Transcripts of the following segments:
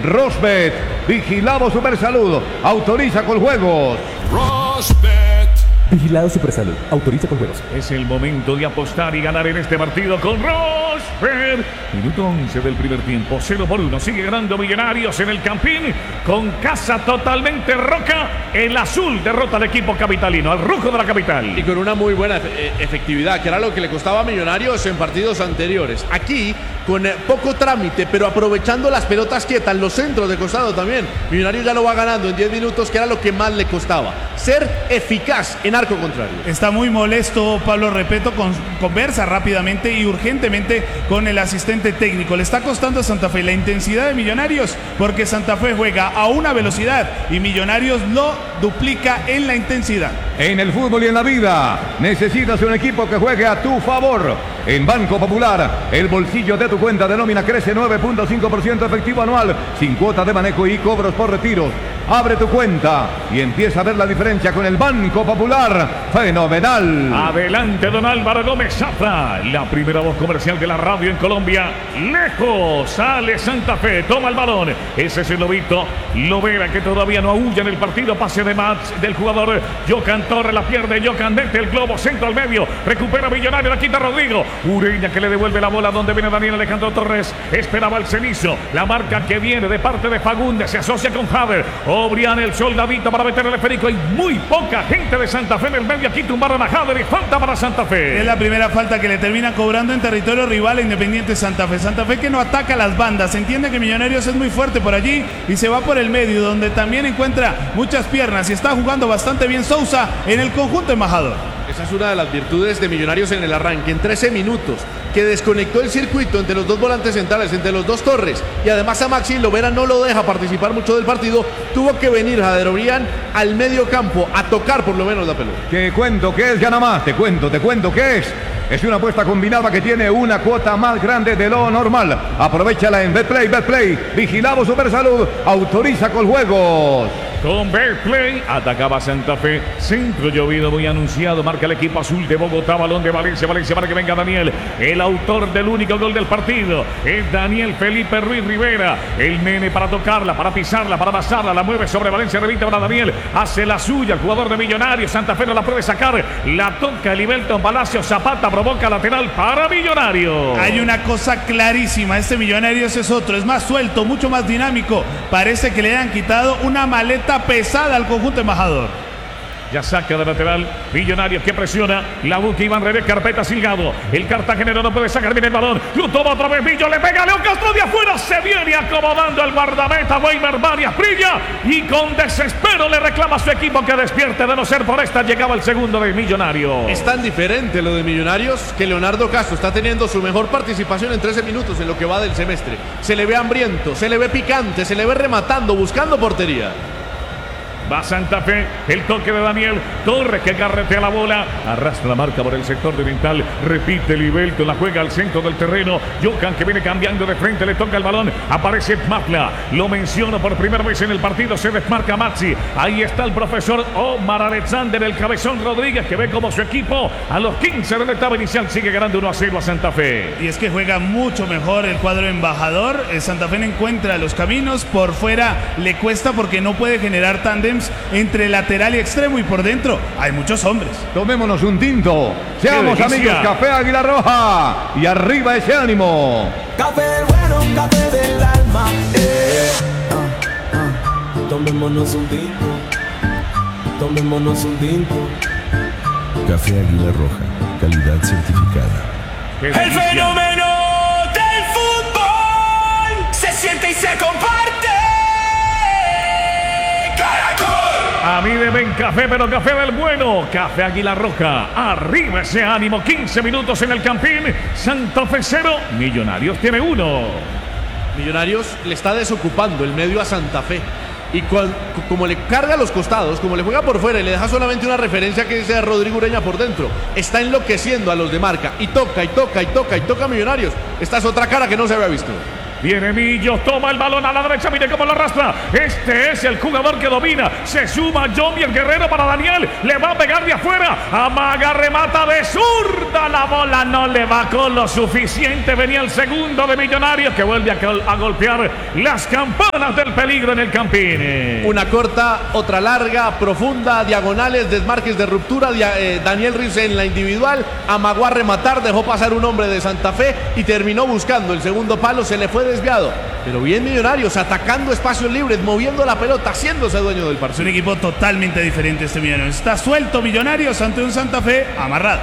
Rosbet, vigilado Supersalud, autoriza con juegos. Vigilado Supersalud, autoriza con juegos. Es el momento de apostar y ganar en este partido con Rosbet. Minuto 11 del primer tiempo, 0-1. Sigue ganando Millonarios en el Campín con casa totalmente roca. El azul derrota al equipo capitalino, al rojo de la capital. Y con una muy buena efectividad, que era lo que le costaba a Millonarios en partidos anteriores. Aquí, con poco trámite, pero aprovechando las pelotas quietas, los centros de costado también. Millonarios ya lo va ganando en 10 minutos, que era lo que más le costaba. Ser eficaz en arco contrario. Está muy molesto Pablo Repeto, conversa rápidamente y urgentemente con el asistente técnico. Le está costando a Santa Fe la intensidad de Millonarios, porque Santa Fe juega a una velocidad y Millonarios lo duplica en la intensidad. En el fútbol y en la vida, necesitas un equipo que juegue a tu favor. En Banco Popular, el bolsillo de tu cuenta de nómina crece 9.5% efectivo anual, sin cuota de manejo y cobros por retiros. Abre tu cuenta y empieza a ver la diferencia con el Banco Popular. ¡Fenomenal! Adelante, don Álvaro Gómez Zafra, la primera voz comercial de la radio en Colombia. Lejos sale Santa Fe, toma el balón. Ese es el lobito Lovera, que todavía no aúlla en el partido. Pase de match del jugador Jocan Torres, la pierde Jocan, mete el globo, centro al medio, recupera Millonario, la quita Rodrigo Ureña, que le devuelve la bola donde viene Daniel Alejandro Torres. Esperaba el cenizo, la marca que viene de parte de Fagundes, se asocia con Javer. Obrián, el soldadito, para meter el esférico. Hay muy poca gente de Santa Fe en el medio. Aquí tumbaron a Javer y falta para Santa Fe. Es la primera falta que le termina cobrando en territorio rival a Independiente Santa Fe. Santa Fe que no ataca las bandas. Entiende que Millonarios es muy fuerte por allí y se va por el medio, donde también encuentra muchas piernas y está jugando bastante bien Sousa en el conjunto embajador. Esa es una de las virtudes de Millonarios en el arranque. En 13 minutos, que desconectó el circuito entre los dos volantes centrales, entre los dos Torres, y además a Maxi Lovera no lo deja participar mucho del partido. Tuvo que venir Jader Obrián al medio campo a tocar por lo menos la pelota. Te cuento qué es, ya nada más. Te cuento qué es. Es una apuesta combinada que tiene una cuota más grande de lo normal. Aprovechala en Betplay. Vigilado Supersalud, autoriza con juegos. Con Betplay atacaba Santa Fe, centro llovido muy anunciado, marca el equipo azul de Bogotá, balón de Valencia para que venga Daniel, el autor del único gol del partido, es Daniel Felipe Ruiz Rivera, el nene para tocarla, para pisarla, para pasarla, la mueve sobre Valencia, revista para Daniel, hace la suya, el jugador de Millonarios, Santa Fe no la puede sacar, la toca Elivelton Palacio, Zapata provoca lateral para Millonarios. Hay una cosa clarísima, este Millonarios es otro, es más suelto, mucho más dinámico, parece que le han quitado una maleta pesada al conjunto embajador. Ya saca de lateral, Millonarios que presiona, la busca Iván René, carpeta Silgado, el cartagenero no puede sacar bien el balón, lo toma otra vez Millo, le pega a León Castro de afuera, se viene acomodando el guardameta Weimer Varias Brilla y con desespero le reclama a su equipo que despierte, de no ser por esta llegaba el segundo de Millonarios. Es tan diferente lo de Millonarios que Leonardo Castro está teniendo su mejor participación en 13 minutos en lo que va del semestre. Se le ve hambriento, se le ve picante, se le ve rematando, buscando portería. Va Santa Fe, el toque de Daniel Torres que carretea la bola, arrastra la marca por el sector de oriental, repite Libelto, la juega al centro del terreno, Jocan que viene cambiando de frente, le toca el balón, aparece Mafla, lo menciono por primera vez en el partido, se desmarca Maxi, ahí está el profesor Omar Alexander, el cabezón Rodríguez que ve como su equipo a los 15 de la etapa inicial sigue ganando 1-0 a Santa Fe. Y es que juega mucho mejor el cuadro embajador, Santa Fe no encuentra los caminos, por fuera le cuesta porque no puede generar tándems entre lateral y extremo y por dentro hay muchos hombres. Tomémonos un tinto, seamos amigos, Café Águila Roja y arriba ese ánimo. Café del bueno, café del alma. Tomémonos un tinto, tomémonos un tinto. Café Águila Roja, calidad certificada. El fenómeno del fútbol se siente y se comparte. A mí me ven café, pero café del bueno. Café Águila Roja. Arriba ese ánimo. 15 minutos en el Campín. Santa Fe 0. Millonarios tiene 1. Millonarios le está desocupando el medio a Santa Fe. Y como le carga a los costados, como le juega por fuera y le deja solamente una referencia que sea Rodrigo Ureña por dentro, está enloqueciendo a los de marca. Y toca a Millonarios. Esta es otra cara que no se había visto. Viene Millos, toma el balón a la derecha, mire cómo lo arrastra. Este es el jugador que domina. Se suma Johnny el Guerrero para Daniel. Le va a pegar de afuera. Amaga, remata de zurda. La bola no le va con lo suficiente. Venía el segundo de Millonarios que vuelve a golpear las campanas del peligro en el Campín. Una corta, otra larga, profunda, diagonales, desmarques de ruptura. Daniel Riz en la individual. Amagó a rematar, dejó pasar un hombre de Santa Fe y terminó buscando el segundo palo. Se le fue desviado. Pero bien Millonarios, atacando espacios libres, moviendo la pelota, haciéndose dueño del Es partido. un equipo totalmente diferente este Millonarios. Está suelto Millonarios ante un Santa Fe amarrado.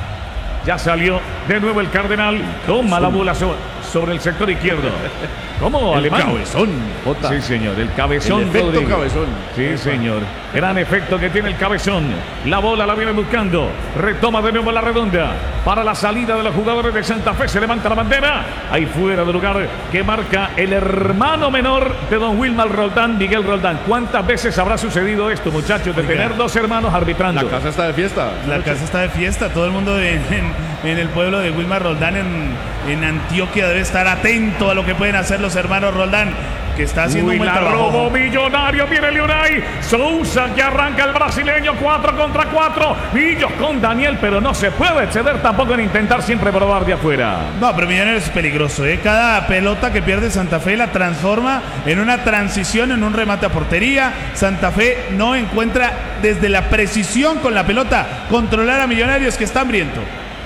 Ya salió de nuevo el Cardenal. Toma la bola sobre el sector izquierdo. ¿Cómo, El Alemán? cabezón, Jota. Sí, señor. El cabezón. El efecto Rodríguez. cabezón. Sí, señor. Gran efecto que tiene el cabezón. La bola la viene buscando. Retoma de nuevo la redonda. Para la salida de los jugadores de Santa Fe. Se levanta la bandera. Ahí fuera de lugar que marca el hermano menor de don Wilmar Roldán, Miguel Roldán. ¿Cuántas veces habrá sucedido esto, muchachos? De tener dos hermanos arbitrando. La casa está de fiesta. La casa está de fiesta. Todo el mundo en el pueblo de Wilmar Roldán en Antioquia debe estar atento a lo que pueden hacer los hermanos Roldán, que está haciendo un buen la trabajo. robó Millonario, viene Leonay Sousa que arranca el brasileño, 4 contra 4. Millos con Daniel, pero no se puede exceder tampoco en intentar siempre probar de afuera. No, pero Millonarios es peligroso, ¿eh? Cada pelota que pierde Santa Fe la transforma en una transición, en un remate a portería. Santa Fe no encuentra desde la precisión con la pelota controlar a Millonarios, que está hambriento.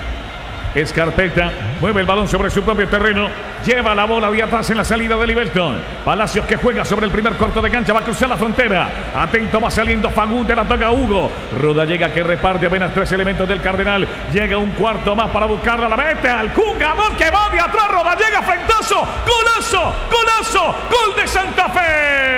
Escarpeta mueve el balón sobre su propio terreno, lleva la bola de atrás en la salida de Livelton. Palacios que juega sobre el primer corto de cancha, va a cruzar la frontera. Atento, va saliendo Fagundes, la toca Hugo. Ruda llega que reparte apenas 3 elementos del Cardenal. Llega un cuarto más para buscarla, la mete al jugador que va de atrás. Ruda llega frentazo, golazo, golazo, gol de Santa Fe.